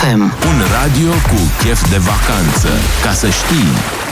FM. Un radio cu chef de vacanță. Ca să știi.